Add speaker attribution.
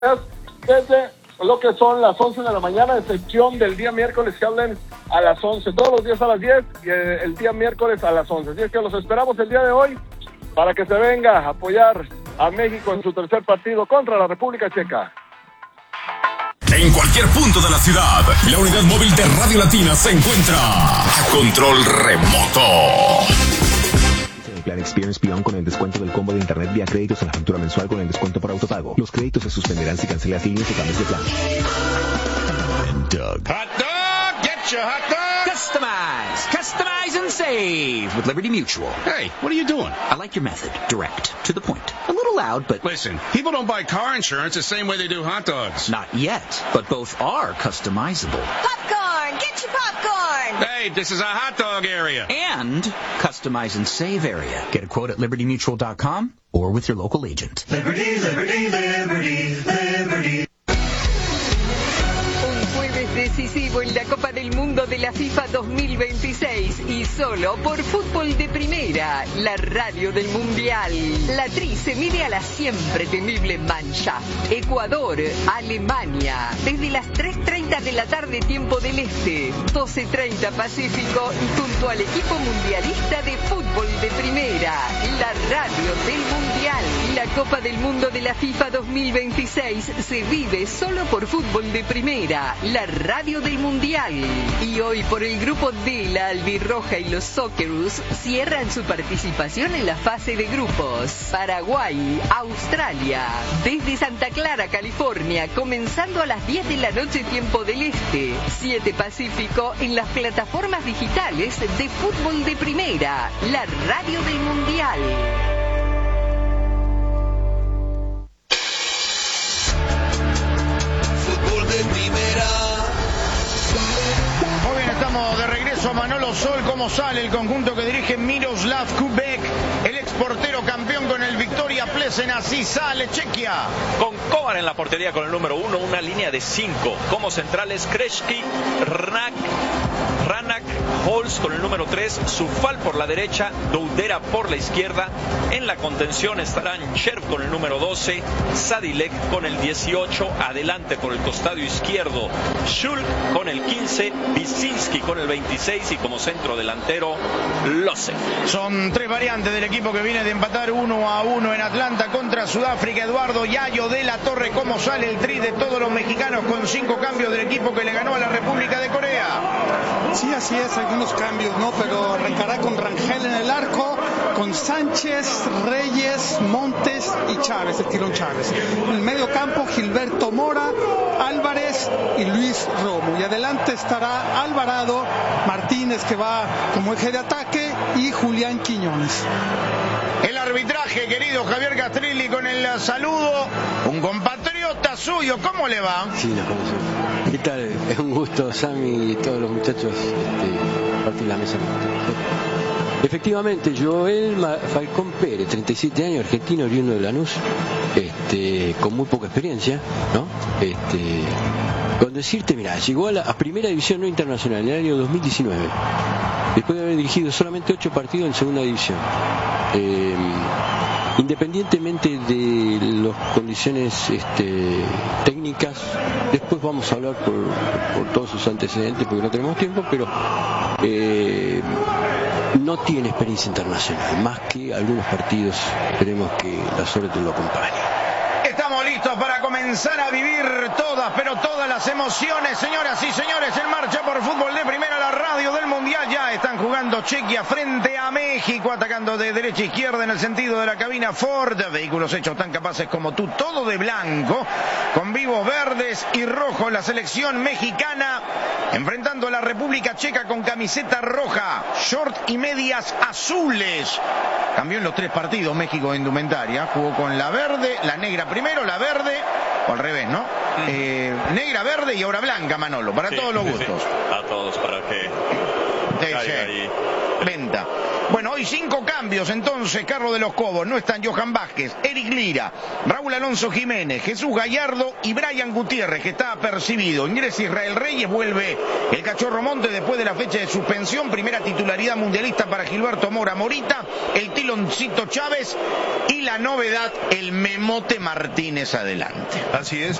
Speaker 1: desde lo que son las 11 de la mañana, excepción del día miércoles que hablen a las 11, todos los días a las 10 y el día miércoles a las 11. Así es que los esperamos el día de hoy para que se venga a apoyar a México en su tercer partido contra la República Checa.
Speaker 2: En cualquier punto de la ciudad, la unidad móvil de Radio Latina se encuentra a control remoto.
Speaker 3: El plan Experience Beyond con el descuento del combo de internet vía créditos a la factura mensual con el descuento por autopago. Los créditos se suspenderán si cancelas líneas o cambios de plan.
Speaker 4: Hot dog! Get your hot dog! Customize and save with Liberty Mutual.
Speaker 5: Hey, what are you doing?
Speaker 4: I like your method. Direct. To the point. A little loud, but...
Speaker 5: Listen, people don't buy car insurance the same way they do hot dogs.
Speaker 4: Not yet, but both are customizable.
Speaker 6: Popcorn! Get your popcorn!
Speaker 5: Hey, this is a hot dog area.
Speaker 4: And customize and save area. Get a quote at libertymutual.com or with your local agent.
Speaker 7: Liberty, liberty, liberty, liberty.
Speaker 8: Decisivo en la Copa del Mundo de la FIFA 2026 y solo por Fútbol de Primera, la radio del Mundial. La Tri se mide a la siempre temible Mannschaft. Ecuador, Alemania, desde las 3:30 de la tarde tiempo del Este, 12:30 Pacífico y junto al equipo mundialista de Fútbol de Primera, la radio del Mundial. La Copa del Mundo de la FIFA 2026 se vive solo por Fútbol de Primera, la radio del Mundial. Y hoy por el grupo D, la Albirroja y los Socceroos cierran su participación en la fase de grupos. Paraguay, Australia, desde Santa Clara, California, comenzando a las 10 de la noche tiempo del Este, 7 Pacífico, en las plataformas digitales de Fútbol de Primera, la radio del Mundial.
Speaker 7: Fútbol de Primera.
Speaker 9: Muy bien, estamos de regreso. Manolo Sol, ¿cómo sale el conjunto que dirige Miroslav Kubek? El exportero campeón con el Victoria Plesen, así sale Chequia.
Speaker 10: Con Kovar en la portería con el número 1, una línea de 5. Como centrales, Kreshki, Ranak, Holz con el número 3, Sufal por la derecha, Doudera por la izquierda. En la contención estarán Cherv con el número 12, Sadilek con el 18, adelante por el costado izquierdo, Schulk con el 15, Bisinski con el 26 y como centro delantero, Losek.
Speaker 9: Son 3 variantes del equipo que viene de empatar 1-1 en Atlanta contra Sudáfrica. Eduardo Yayo de la Torre, ¿cómo sale el tri de todos los mexicanos con 5 cambios del equipo que le ganó a la República de Corea?
Speaker 11: Sí, así es, algunos cambios, ¿no? Pero arrancará con Rangel en el arco, con Sánchez, Reyes, Montes y Chávez, el tirón Chávez. En el medio campo, Gilberto Mora, Álvarez y Luis Romo. Y adelante estará Alvarado, Martínez, que va como eje de ataque, y Julián Quiñones.
Speaker 9: El arbitraje, querido Javier Castrilli, con el saludo, un compatriota suyo, ¿cómo le va?
Speaker 12: Sí, lo conozco. ¿Qué tal? Es un gusto, Sammy y todos los muchachos, partir la mesa. Efectivamente, Joel Falcón Pérez, 37 años, argentino, oriundo de Lanús, con muy poca experiencia, ¿no? Con decirte, mira, llegó a primera división no internacional en el año 2019, después de haber dirigido solamente 8 partidos en segunda división. Independientemente de las condiciones técnicas, después vamos a hablar por todos sus antecedentes porque no tenemos tiempo, pero no tiene experiencia internacional, más que algunos partidos. Esperemos que la suerte lo acompañe.
Speaker 9: Estamos listos para comenzar a vivir todas, pero todas las emociones, señoras y señores, en marcha por Fútbol de Primera, la radio del Mundial. Ya están jugando Chequia frente a México, atacando de derecha a izquierda en el sentido de la cabina Ford. Vehículos hechos tan capaces como tú, todo de blanco, con vivos verdes y rojos. La selección mexicana enfrentando a la República Checa con camiseta roja, short y medias azules. Cambió en los 3 partidos México de indumentaria. Jugó con la verde, la negra primero, la verde, o al revés, ¿no? Negra, verde y ahora blanca, Manolo, para todos los gustos.
Speaker 10: Sí. A todos, para que caiga ahí.
Speaker 9: Venta. Bueno, hoy 5 cambios entonces, Carlos de los Cobos. No están Johan Vázquez, Eric Lira, Raúl Alonso Jiménez, Jesús Gallardo y Brian Gutiérrez, que está apercibido. Ingresa Israel Reyes, vuelve el Cachorro Monte después de la fecha de suspensión. Primera titularidad mundialista para Gilberto Mora Morita, el Tiloncito Chávez y la novedad, el Memote Martínez adelante.
Speaker 13: Así es.